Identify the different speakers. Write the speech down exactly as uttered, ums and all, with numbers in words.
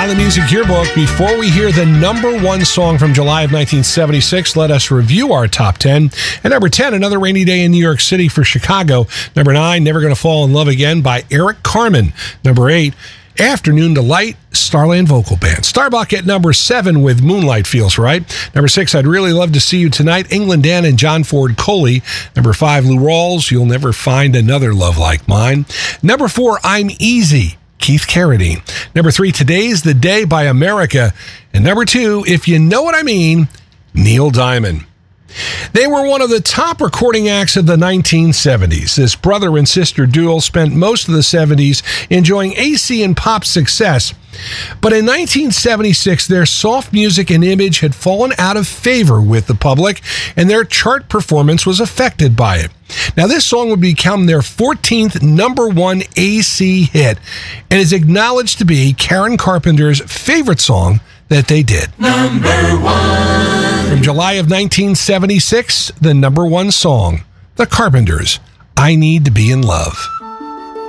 Speaker 1: On the Music Yearbook, before we hear the number one song from July of nineteen seventy-six, let us review our top ten. At number ten, Another Rainy Day in New York City for Chicago. Number nine, Never Gonna Fall in Love Again by Eric Carmen. Number eight, Afternoon Delight, Starland Vocal Band. Starbuck at number seven with Moonlight Feels Right. Number six, I'd Really Love to See You Tonight, England Dan and John Ford Coley. Number five, Lou Rawls, You'll Never Find Another Love Like Mine. Number four, I'm Easy, Keith Carradine. Number three, Today's the Day by America. And number two, If You Know What I Mean, Neil Diamond. They were one of the top recording acts of the nineteen seventies. This brother and sister duo spent most of the seventies enjoying A C and pop success. But in nineteen seventy-six, their soft music and image had fallen out of favor with the public, and their chart performance was affected by it. Now, this song would become their fourteenth number one A C hit, and is acknowledged to be Karen Carpenter's favorite song that they did.
Speaker 2: Number one.
Speaker 1: From July of nineteen seventy-six, the number one song, The Carpenters, I Need to Be in Love.